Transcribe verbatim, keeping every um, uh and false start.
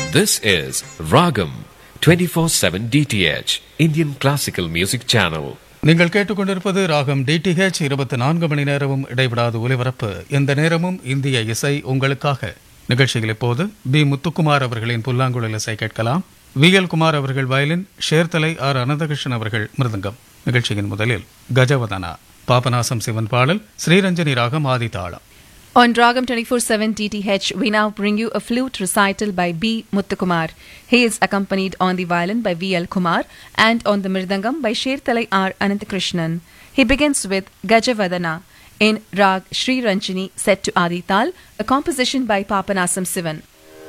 This is Ragam twenty-four seven D T H Indian Classical Music Channel. நீங்கள் கேட்டுக்கொண்டிருப்பது ராகம் DTH இருபத்தி நான்கு மணி நேரமும் இடைவிடாத ஒலிபரப்பு. எந்த நேரமும் இந்திய இசை உங்களுக்காக. நிகழ்ச்சியில் இப்போது பி முத்துக்குமார் அவர்களின் புல்லாங்குழல் இசை கேட்கலாம். வி எல் குமார் அவர்கள் வயலின், ஷேர்தலை ஆர் அனந்தகிருஷ்ணன் அவர்கள் மிருதங்கம். நிகழ்ச்சியின் முதலில் கஜவதனா, பாபநாசம் சிவன் பாடல், ஸ்ரீரஞ்சனி ராகம் ஆதிதாளம். On Ragam twenty-four seven D T H, we now bring you a flute recital by B. Muthukumar. He is accompanied on the violin by V L Kumar and on the mirdangam by Sherthalai R. Ananthakrishnan. He begins with Gajavadana in Rag Sri Ranjani set to Adi Tal, a composition by Papanasam Sivan.